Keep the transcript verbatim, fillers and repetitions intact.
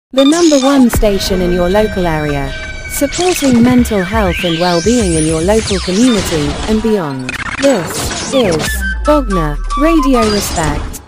The number one station in your local area, supporting mental health and well-being in your local community and beyond. This is Bogner Radio Respect.